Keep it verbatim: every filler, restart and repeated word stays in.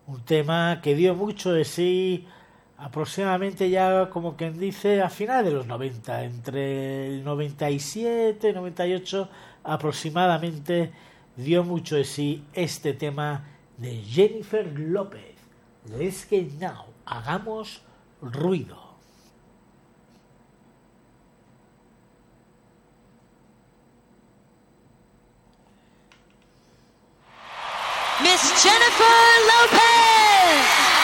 Un tema que dio mucho de sí aproximadamente ya, como quien dice, a finales de los noventa, entre el noventa y siete y noventa y ocho aproximadamente, dio mucho de sí este tema de Jennifer López. Let's Get Now, hagamos ruido. Miss Jennifer Lopez.